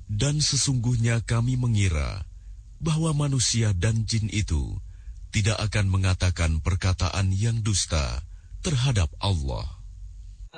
Dan sesungguhnya kami mengira bahwa manusia dan jin itu tidak akan mengatakan perkataan yang dusta terhadap Allah.